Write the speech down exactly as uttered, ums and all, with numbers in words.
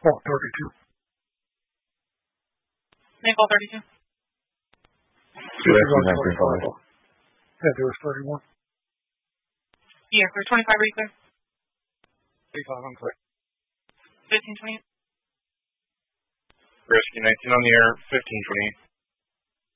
Oh, thirty-two. Maple thirty-two. fifty-one twenty-five. Yeah, there was thirty-one. Yeah, for twenty-five, are you clear? thirty-five, I'm clear. fifteen twenty-eight. Rescue nineteen on the air, fifteen twenty-eight.